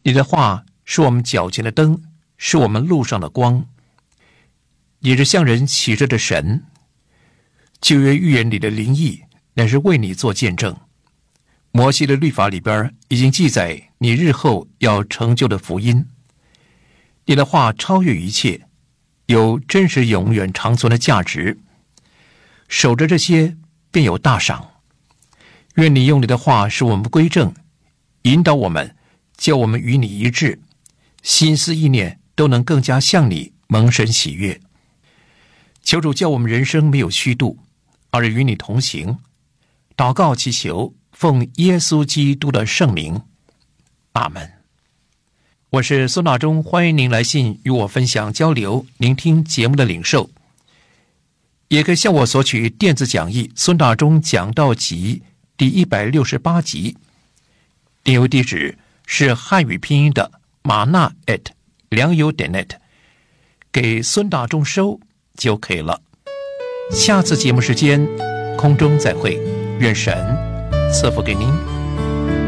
你的话是我们脚前的灯，是我们路上的光。你是向人启示的神，旧约预言里的灵意乃是为你做见证。摩西的律法里边已经记载你日后要成就的福音。你的话超越一切，有真实永远长存的价值。守着这些便有大赏。愿你用你的话使我们归正，引导我们，叫我们与你一致，心思意念都能更加向你蒙神喜悦。求主叫我们人生没有虚度，而与你同行。祷告祈求，奉耶稣基督的圣名，阿们。我是孙大中，欢迎您来信与我分享交流，聆听节目的领受。也可以向我索取电子讲义《孙大中讲道集》第168集，电邮地址是汉语拼音的马纳@良友.net， 给孙大中收就可以了。下次节目时间空中再会，愿神赐福给您。